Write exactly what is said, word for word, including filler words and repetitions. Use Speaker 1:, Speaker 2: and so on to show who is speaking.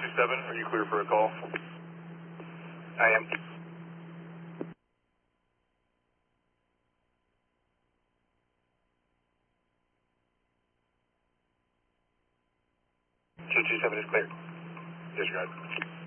Speaker 1: two seven, are you clear for a call?
Speaker 2: I am. two two seven is clear.
Speaker 1: Yes, you got it.